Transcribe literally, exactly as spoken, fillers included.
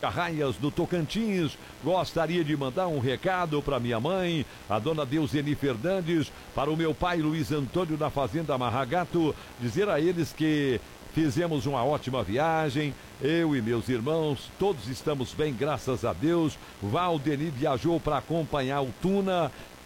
Arraias do Tocantins. Gostaria de mandar um recado para minha mãe, a dona Deuseni Fernandes, para o meu pai Luiz Antônio da Fazenda Marragato, dizer a eles que fizemos uma ótima viagem, eu e meus irmãos, todos estamos bem, graças a Deus. Valdeni viajou para acompanhar o Tuna,